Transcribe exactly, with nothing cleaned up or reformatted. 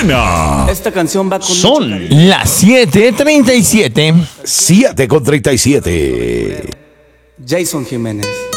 suena. Esta canción va con mucho Son cariño. las siete treinta y siete. siete con treinta y siete. Jason Jiménez.